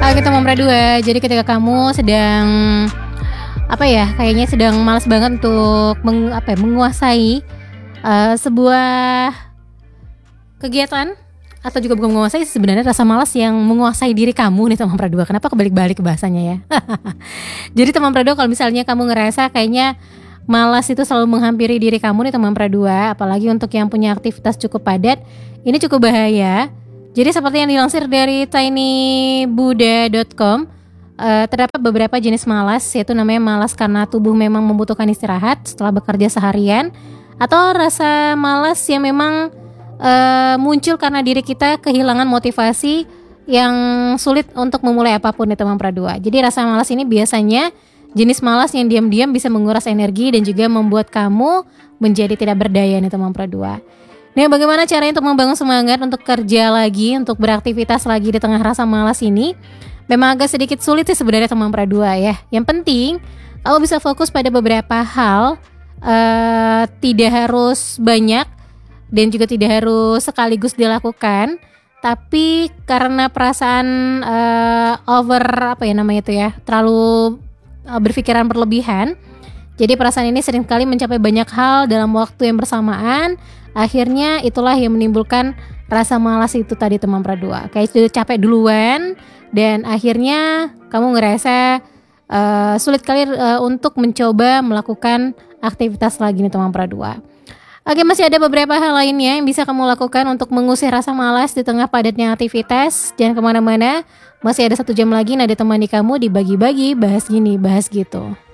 Oke teman dua, jadi ketika kamu sedang kayaknya sedang malas banget untuk menguasai sebuah kegiatan, atau juga bukan menguasai, sebenarnya rasa malas yang menguasai diri kamu nih teman dua. Kenapa kebalik-balik bahasanya ya? Jadi teman dua, kalau misalnya kamu ngerasa kayaknya malas itu selalu menghampiri diri kamu nih teman dua, apalagi untuk yang punya aktivitas cukup padat, ini cukup bahaya. Jadi seperti yang dilansir dari tinybuddha.com, terdapat beberapa jenis malas, yaitu namanya malas karena tubuh memang membutuhkan istirahat setelah bekerja seharian, atau rasa malas yang memang muncul karena diri kita kehilangan motivasi yang sulit untuk memulai apapun nih teman dua. Jadi rasa malas ini biasanya jenis malas yang diam-diam bisa menguras energi dan juga membuat kamu menjadi tidak berdaya nih teman dua. Nah, bagaimana caranya untuk membangun semangat untuk kerja lagi, untuk beraktivitas lagi di tengah rasa malas ini? Memang agak sedikit sulit sih sebenarnya teman dua ya. Yang penting, kamu bisa fokus pada beberapa hal, tidak harus banyak dan juga tidak harus sekaligus dilakukan. Tapi karena perasaan terlalu berpikiran berlebihan, jadi perasaan ini seringkali mencapai banyak hal dalam waktu yang bersamaan. Akhirnya itulah yang menimbulkan rasa malas itu tadi teman dua. Kayak sudah capek duluan dan akhirnya kamu ngerasa sulit kali untuk mencoba melakukan aktivitas lagi nih teman dua. Oke, masih ada beberapa hal lainnya yang bisa kamu lakukan untuk mengusir rasa malas di tengah padatnya aktivitas. Jangan kemana-mana, masih ada 1 jam lagi nada temani kamu dibagi-bagi, bahas gini, bahas gitu.